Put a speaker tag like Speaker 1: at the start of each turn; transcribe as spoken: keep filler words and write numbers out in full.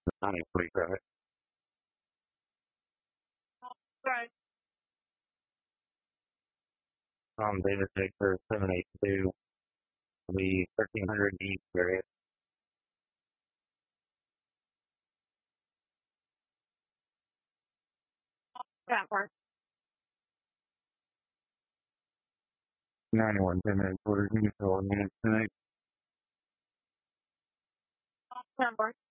Speaker 1: Honey, please, right?
Speaker 2: Right.
Speaker 1: Um, David Victor, seven eight two, the thirteen hundred East area.
Speaker 2: That works.
Speaker 1: ninety-one, ten minutes, quarters, units, all units tonight.
Speaker 2: That works.